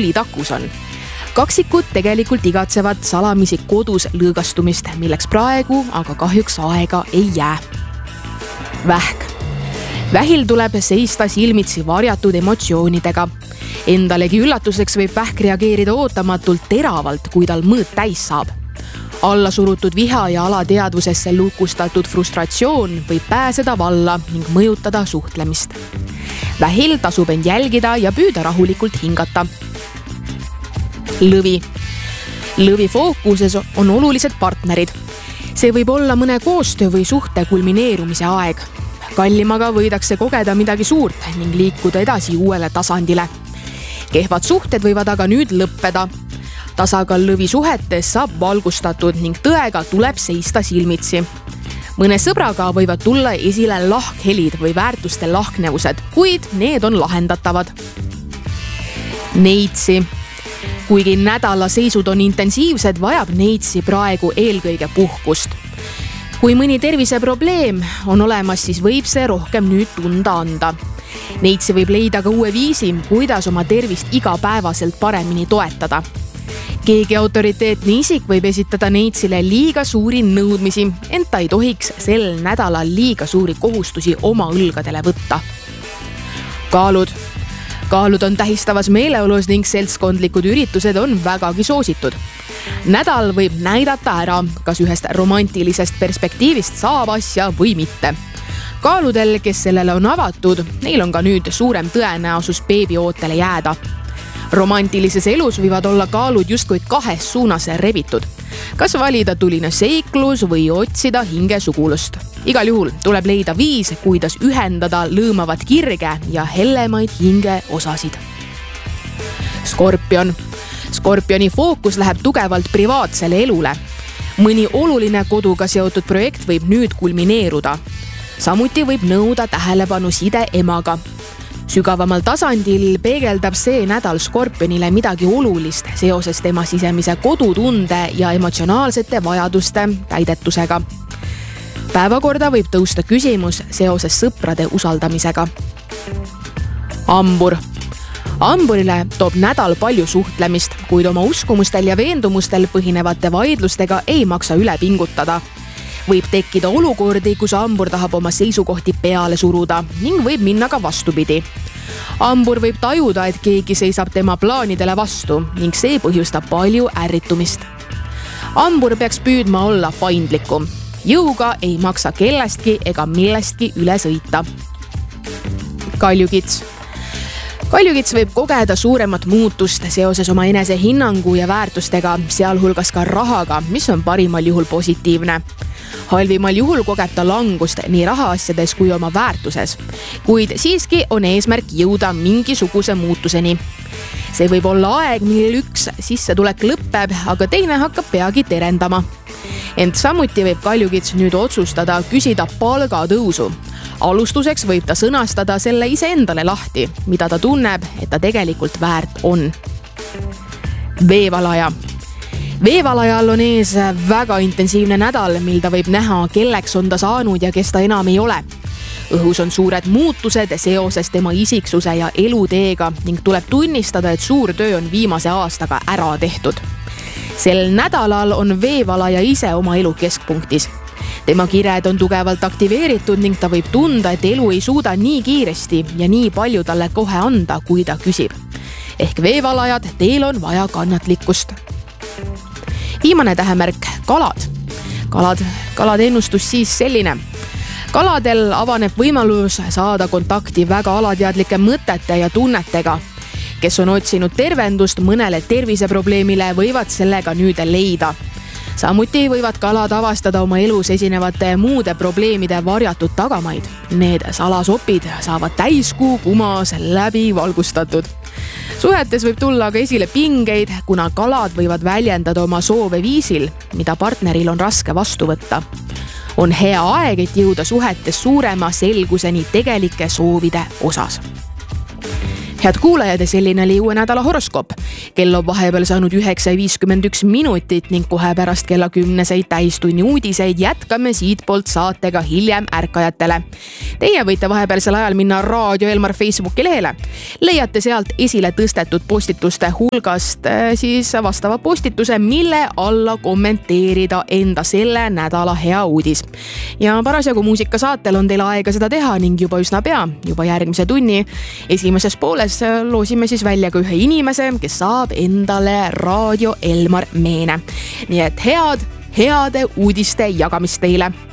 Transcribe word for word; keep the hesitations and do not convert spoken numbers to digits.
tuli takus on. Kaksikud tegelikult igatsevad salamisi kodus lõõgastumist, milleks praegu aga kahjuks aega ei jää. Vähk. Vähil tuleb seista silmitsi varjatud emotsioonidega. Endalegi üllatuseks võib vähk reageerida ootamatult teravalt, kui tal mõõt täis saab. Alla surutud viha ja alateadvusesse lukustatud frustratsioon võib pääseda valla ning mõjutada suhtlemist. Vähil tasub end jälgida ja püüda rahulikult hingata. Lõvi. Lõvi fookuses on olulised partnerid. See võib olla mõne koostöö või suhte kulmineerumise aeg. Kallimaga võidakse kogeda midagi suurt ning liikuda edasi uuele tasandile. Kehvad suhted võivad aga nüüd lõppeda. Tasakaal lõvi suhetes saab valgustatud ning tõega tuleb seista silmitsi. Mõne sõbraga võivad tulla esile lahkhelid või väärtuste lahknevused, kuid need on lahendatavad. Neitsi. Kuigi nädala seisud on intensiivsed, vajab neitsi praegu eelkõige puhkust. Kui mõni terviseprobleem on olemas, siis võib see rohkem nüüd tunda anda. Neitsi võib leida ka uue viisi, kuidas oma tervist igapäevaselt paremini toetada. Keegi autoriteetne isik võib esitada neitsile liiga suuri nõudmisi, ent ta ei tohiks sel nädalal liiga suuri kohustusi oma õlgadele võtta. Kaalud. Kaalud on tähistavas meeleolus ning seltskondlikud üritused on vägagi soositud. Nädal võib näidata ära, kas ühest romantilisest perspektiivist saab asja või mitte. Kaaludel, kes sellele on avatud, neil on ka nüüd suurem tõenäosus beebiootele jääda. Romantilises elus võivad olla kaalud justkui kahes suunas rebitud. Kas valida tuline seiklus või otsida hingesugulust. Igal juhul tuleb leida viis, kuidas ühendada lõõmavat kirge ja hellemaid hingeosasid. Skorpion. Skorpioni fookus läheb tugevalt privaatsele elule. Mõni oluline koduga seotud projekt võib nüüd kulmineeruda. Samuti võib nõuda tähelepanu side emaga. Sügavamal tasandil peegeldab see nädal Skorpionile midagi olulist seoses tema sisemise kodutunde ja emotsionaalsete vajaduste täidetusega. Päevakorda võib tõusta küsimus seoses sõprade usaldamisega. Hambur. Hamburile toob nädal palju suhtlemist, kuid oma uskumustel ja veendumustel põhinevate vaidlustega ei maksa üle pingutada. Võib tekkida olukordi, kus hambur tahab oma seisukohti peale suruda ning võib minna ka vastupidi. Hambur võib tajuda, et keegi seisab tema plaanidele vastu ning see põhjustab palju ärritumist. Hambur peaks püüdma olla paindlikum. Jõuga ei maksa kellestki ega millestki üle sõita. Kaljukits. Kaljukits võib kogeda suuremat muutust seoses oma enese hinnangu ja väärtustega, sealhulgas ka rahaga, mis on parimal juhul positiivne. Halvimal juhul kogeb ta langust nii rahaasjades kui oma väärtuses, kuid siiski on eesmärk jõuda mingisuguse muutuseni. See võib olla aeg, mil üks sissetulek lõpeb, aga teine hakkab peagi terendama. Ent samuti võib Kaljukits nüüd otsustada küsida palgatõusu. Alustuseks võib ta sõnastada selle iseendale lahti, mida ta tunneb, et ta tegelikult väärt on. Veevalaja. Veevalajal on ees väga intensiivne nädal, mil ta võib näha, kelleks on ta saanud ja kes ta enam ei ole. Õhus on suured muutused seoses tema isiksuse ja eluteega ning tuleb tunnistada, et suur töö on viimase aastaga ära tehtud. Sel nädalal on veevalaja ise oma elu keskpunktis. Tema kired on tugevalt aktiveeritud ning ta võib tunda, et elu ei suuda nii kiiresti ja nii palju talle kohe anda, kui ta küsib. Ehk veevalajad, teil on vaja kannatlikkust. Viimane tähemärk, kalad. Kalad, kalade ennustus siis selline. Kaladel avaneb võimalus saada kontakti väga alateadlike mõtete ja tunnetega. Kes on otsinud tervendust mõnele terviseprobleemile, võivad sellega nüüd leida. Samuti võivad kalad avastada oma elus esinevate muude probleemide varjatud tagamaid. Need salasopid saavad täiskuu kumas läbi valgustatud. Suhetes võib tulla aga esile pingeid, kuna kalad võivad väljendada oma soove viisil, mida partneril on raske vastu võtta. On hea aeg, et jõuda suhetes suurema selguseni tegelike soovide osas. Head kuulajad, selline oli uue nädala horoskoop. Kell on vahepeal saanud üheksa viiskümmend üks minutit ning kohe pärast kella kümneseid täistunni uudiseid jätkame siit poolt saatega hiljem ärkajatele. Teie võite vahepealsel ajal minna Raadio Elmar Facebooki lehele. Leiate sealt esile tõstetud postituste hulgast siis vastava postituse, mille alla kommenteerida enda selle nädala hea uudis. Ja parasjagu muusikasaatel on teil aega seda teha ning juba üsna pea, juba järgmise tunni esimeses pooles loosime siis välja ka ühe inimese, kes saab endale Raadio Elmar meene. Nii et head, heade uudiste jagamist teile!